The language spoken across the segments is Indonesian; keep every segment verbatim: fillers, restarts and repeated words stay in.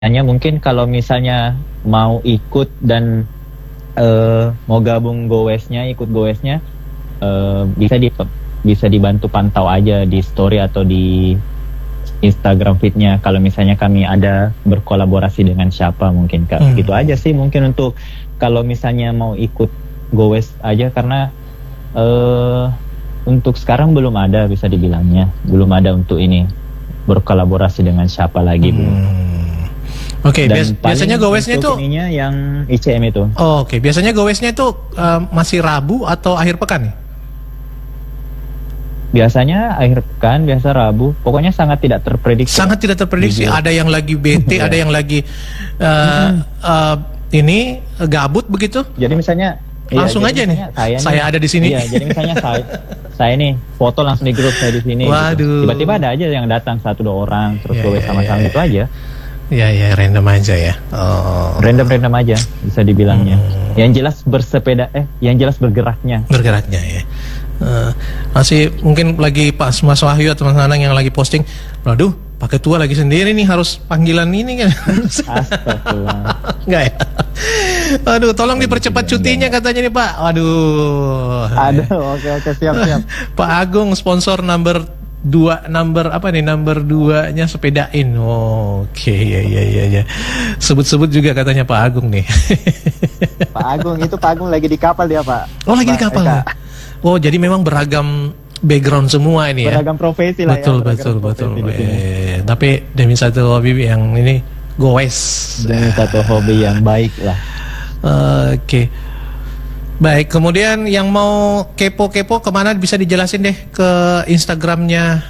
Hanya mungkin kalau misalnya mau ikut dan uh, mau gabung goesnya, ikut goesnya, uh, bisa di bisa dibantu pantau aja di story atau di Instagram feed-nya kalau misalnya kami ada berkolaborasi dengan siapa mungkin Kak. Hmm. Gitu aja sih mungkin untuk kalau misalnya mau ikut goes aja karena uh, untuk sekarang belum ada bisa dibilangnya, belum ada untuk ini berkolaborasi dengan siapa lagi hmm. belum. Oke, okay, bias biasanya goesnya itu yang I C M itu. Oh, oke, okay. Biasanya goesnya itu uh, masih Rabu atau akhir pekan nih? Biasanya akhir pekan, biasa Rabu. Pokoknya sangat tidak terprediksi. Sangat tidak terprediksi. Jujur. Ada yang lagi bete, ada yang lagi uh, uh, ini gabut begitu. Jadi misalnya langsung iya, aja nih. Saya, saya nih, ada di sini. Iya, jadi misalnya saya, saya nih foto langsung di grup saya di sini. Waduh. Tiba-tiba gitu. Ada aja yang datang satu dua orang terus yeah, goes sama-sama yeah, itu aja. Ya ya random aja ya. Oh. Random-random aja bisa dibilangnya. Hmm. Yang jelas bersepeda eh yang jelas bergeraknya. Bergeraknya ya. Uh, masih mungkin lagi pas Mas Wahyu atau Mas Nanang yang lagi posting, waduh pakai tua lagi sendiri nih harus panggilan ini kan. Astagfirullah. Enggak ya. Aduh, tolong dipercepat cutinya katanya nih Pak. Waduh. Aduh, oke oke siap siap. Pak Agung sponsor number dua number apa nih number duanya sepedain. Oh, oke okay. ya ya ya ya. Sebut-sebut juga katanya Pak Agung nih. Pak Agung itu Pak Agung lagi di kapal dia Pak. Oh lagi Pak, di kapal. Ya? Oh jadi memang beragam background semua ini ya. Beragam profesi lah betul, ya. Betul betul betul. Eh, tapi demi satu hobi yang ini goes. Demi satu hobi yang baik lah. Uh, oke. Okay. Baik, kemudian yang mau kepo-kepo kemana bisa dijelasin deh ke Instagramnya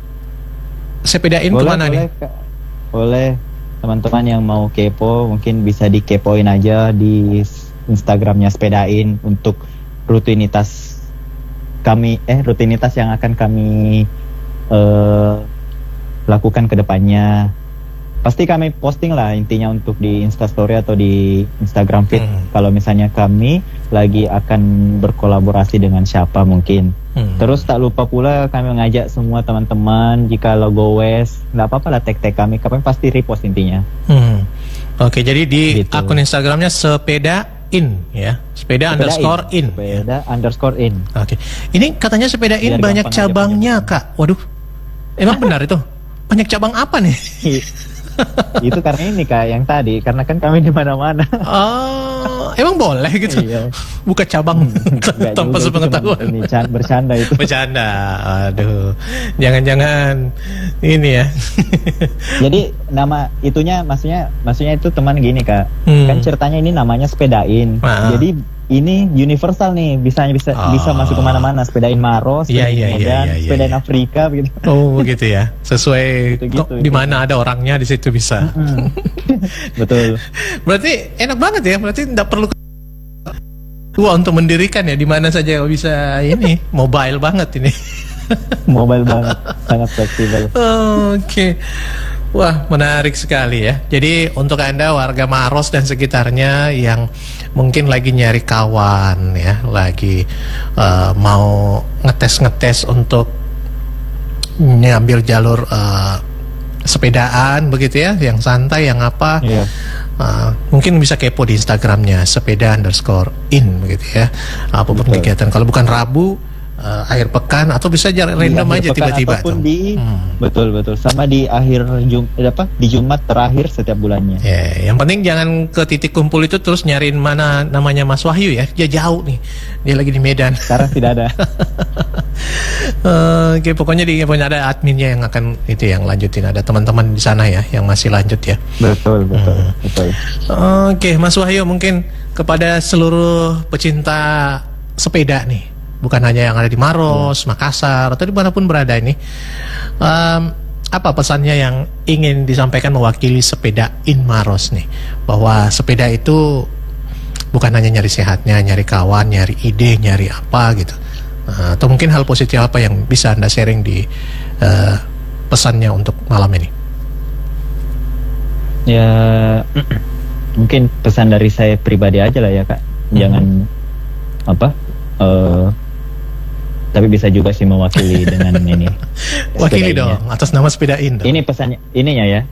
Sepedain boleh, kemana boleh, nih? Boleh, teman-teman yang mau kepo mungkin bisa dikepoin aja di Instagramnya Sepedain untuk rutinitas kami, eh rutinitas yang akan kami uh, lakukan ke depannya. Pasti kami posting lah intinya untuk di Instastory atau di Instagram feed hmm. kalau misalnya kami lagi akan berkolaborasi dengan siapa mungkin. Hmm. Terus tak lupa pula kami mengajak semua teman-teman jika lo goes nggak apa-apa lah tag-tag kami, kami pasti repost intinya. Hmm. Oke, jadi di gitu. Akun Instagramnya Sepedain ya, sepeda, sepeda underscore in. Sepeda underscore in. Oke, ini katanya Sepedain biar banyak cabangnya Kak. Waduh, emang benar itu? Banyak cabang apa nih? Itu karena ini Kak yang tadi karena kan kami di mana-mana. Oh, emang boleh gitu? Iya. Buka cabang hmm, tanpa sepengetahuan. Ini bercanda itu. Bercanda. Aduh. Jangan-jangan ini ya. Jadi nama itunya maksudnya maksudnya itu teman gini Kak. Hmm. Kan ceritanya ini namanya Sepedain. Ah. Jadi ini universal nih, bisa bisa oh. bisa masuk kemana-mana. Sepedain Maros, ya, ya, Medan, ya, ya, sepedain ya. Afrika begitu. Oh begitu ya, sesuai gitu, gitu, di mana gitu. Ada orangnya di situ bisa. Mm-hmm. Betul. Berarti enak banget ya, berarti tidak perlu tua untuk mendirikan ya, di mana saja bisa ini, mobile banget ini. Mobile banget, sangat fleksibel. Oke. Okay. Wah, menarik sekali ya. Jadi untuk Anda warga Maros dan sekitarnya yang mungkin lagi nyari kawan ya, lagi uh, mau ngetes-ngetes untuk ngambil jalur uh, sepedaan begitu ya, yang santai, yang apa, yeah. uh, mungkin bisa kepo di Instagramnya sepeda underscore in begitu ya. Apapun betul. Kegiatan, kalau bukan Rabu, Uh, akhir pekan atau bisa jalan random aja tiba-tiba ataupun di hmm. betul betul sama di akhir jum, apa di Jumat terakhir setiap bulannya. Ya, yang penting jangan ke titik kumpul itu terus nyariin mana namanya Mas Wahyu ya. Dia jauh nih. Dia lagi di Medan. Sekarang tidak ada. uh, Oke, pokoknya di pokoknya ada adminnya yang akan itu yang lanjutin, ada teman-teman di sana ya yang masih lanjut ya. Betul, betul, hmm. betul. Uh, Oke, Mas Wahyu mungkin kepada seluruh pecinta sepeda nih. Bukan hanya yang ada di Maros, ya. Makassar, atau dimanapun berada ini, um, apa pesannya yang ingin disampaikan mewakili Sepedain Maros nih, bahwa sepeda itu bukan hanya nyari sehatnya, nyari kawan, nyari ide, nyari apa gitu, uh, atau mungkin hal positif apa yang bisa Anda sharing di uh, pesannya untuk malam ini? Ya mungkin pesan dari saya pribadi aja lah ya Kak, jangan hmm. apa uh, tapi bisa juga sih mewakili dengan ini. Wakili dong, atas nama Sepedain dong. Ini pesannya, ininya ya.